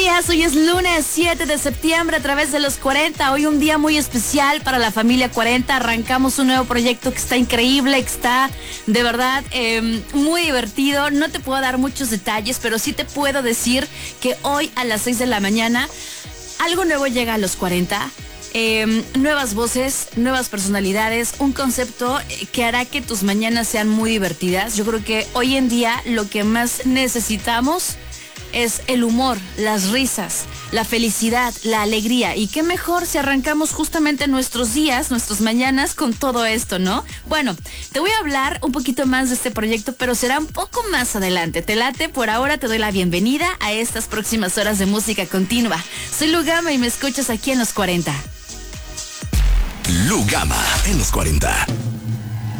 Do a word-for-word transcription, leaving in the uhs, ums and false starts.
días, hoy es lunes siete de septiembre a través de los cuarenta. Hoy un día muy especial para la familia cuarenta. Arrancamos un nuevo proyecto que está increíble, que está de verdad eh, muy divertido. No te puedo dar muchos detalles, pero sí te puedo decir que hoy a las seis de la mañana algo nuevo llega a los cuarenta. Eh, nuevas voces, nuevas personalidades, un concepto que hará que tus mañanas sean muy divertidas. Yo creo que hoy en día lo que más necesitamos es el humor, las risas, la felicidad, la alegría. Y qué mejor si arrancamos justamente nuestros días, nuestras mañanas con todo esto, ¿no? Bueno, te voy a hablar un poquito más de este proyecto, pero será un poco más adelante. ¿Te late? Por ahora te doy la bienvenida a estas próximas horas de música continua. Soy Lu Gama y me escuchas aquí en Los cuarenta. Lu Gama en Los cuarenta.